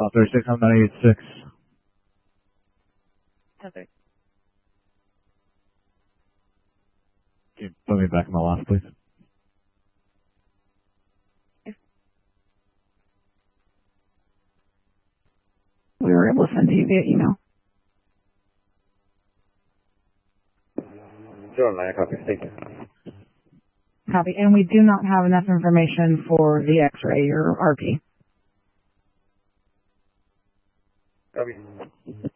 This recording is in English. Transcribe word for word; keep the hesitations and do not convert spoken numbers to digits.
Uh, thirty-six, I'm nine eighty-six. Heather. Can you put me back in my loft, please? We were able to send to you via email. Sure, I copy. Thank you. Copy. And we do not have enough information for the X-ray or R P. Copy.